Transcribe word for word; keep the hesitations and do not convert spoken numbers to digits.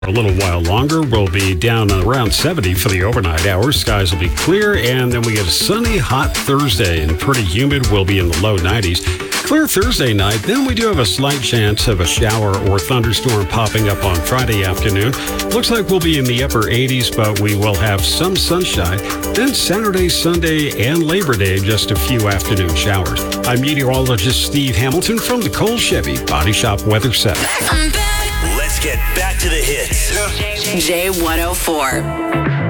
A little while longer, we'll be down around seventy for the overnight hours. Skies will be clear, and then we get a sunny, hot Thursday, and pretty humid. We'll be in the low nineties. Clear Thursday night, then we do have a slight chance of a shower or thunderstorm popping up on Friday afternoon. Looks like we'll be in the upper eighties, but we will have some sunshine. Then Saturday, Sunday, and Labor Day, just a few afternoon showers. I'm meteorologist Steve Hamilton from the Cole Chevy Body Shop Weather Center. Let's get back to the hits. J one oh four.